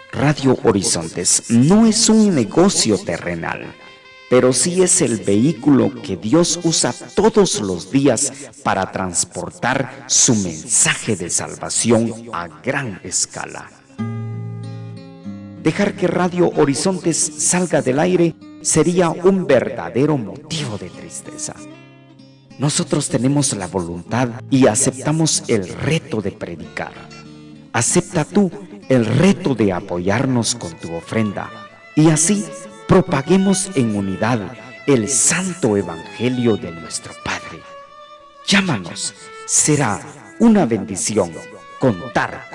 Radio Horizontes no es un negocio terrenal, pero sí es el vehículo que Dios usa todos los días para transportar su mensaje de salvación a gran escala. Dejar que Radio Horizontes salga del aire sería un verdadero motivo de tristeza. Nosotros tenemos la voluntad y aceptamos el reto de predicar. Acepta tú el reto de apoyarnos con tu ofrenda y así propaguemos en unidad el santo evangelio de nuestro Padre. Llámanos, será una bendición contar